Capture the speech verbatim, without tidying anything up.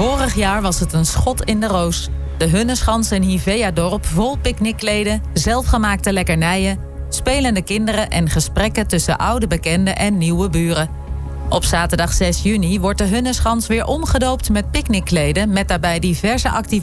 Vorig jaar was het een schot in de roos. De Hunneschans in Hivea-dorp vol picknickleden, zelfgemaakte lekkernijen, spelende kinderen en gesprekken tussen oude bekenden en nieuwe buren. Op zaterdag zes juni wordt de Hunneschans weer omgedoopt met picknickleden met daarbij diverse activiteiten.